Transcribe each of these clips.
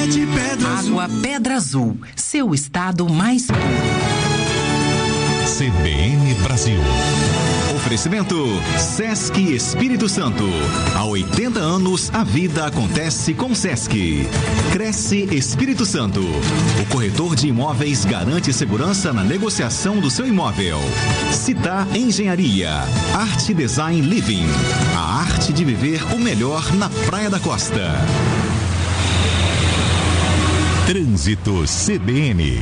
é de Pedra Azul. Água Pedra Azul, seu estado mais puro. CBN Brasil. Oferecimento Sesc Espírito Santo. Há 80 anos a vida acontece com Sesc. Cresce Espírito Santo. O corretor de imóveis garante segurança na negociação do seu imóvel. Citar Engenharia. Arte Design Living. A arte de viver o melhor na Praia da Costa. Trânsito CBN.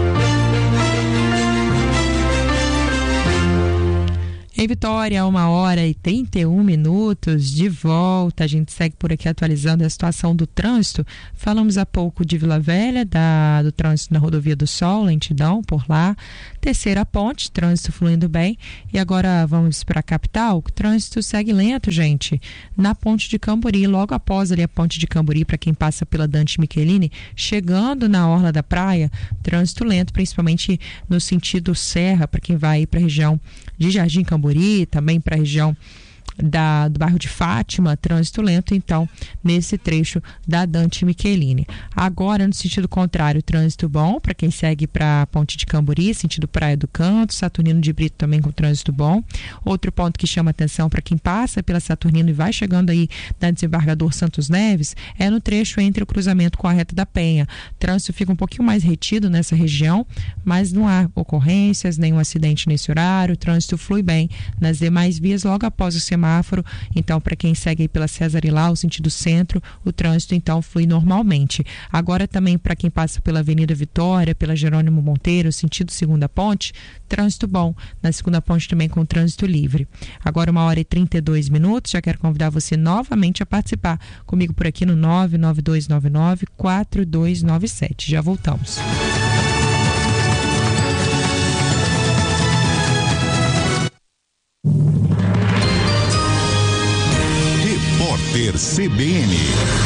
Em Vitória, 1h31, de volta. A gente segue por aqui atualizando a situação do trânsito. Falamos há pouco de Vila Velha, do trânsito na Rodovia do Sol, lentidão por lá. Terceira ponte, trânsito fluindo bem. E agora vamos para a capital. O trânsito segue lento, gente. Na ponte de Camburi, logo após ali a ponte de Camburi, para quem passa pela Dante Michelini, chegando na orla da praia, trânsito lento, principalmente no sentido serra, para quem vai para a região de Jardim Camburi, também para a região do bairro de Fátima, trânsito lento, então, nesse trecho da Dante Michelini. Agora, no sentido contrário, trânsito bom para quem segue para a Ponte de Camburi, sentido Praia do Canto, Saturnino de Brito também com trânsito bom. Outro ponto que chama atenção para quem passa pela Saturnino e vai chegando aí na Desembargador Santos Neves, é no trecho entre o cruzamento com a Reta da Penha. O trânsito fica um pouquinho mais retido nessa região, mas não há ocorrências, nenhum acidente nesse horário, o trânsito flui bem nas demais vias logo após o semáforo. Então, para quem segue aí pela César Ilau, sentido centro, o trânsito então flui normalmente. Agora também para quem passa pela Avenida Vitória, pela Jerônimo Monteiro, sentido segunda ponte, trânsito bom. Na segunda ponte também com trânsito livre. Agora 1h32, já quero convidar você novamente a participar comigo por aqui no 99299-4297. Já voltamos. Repórter CBN.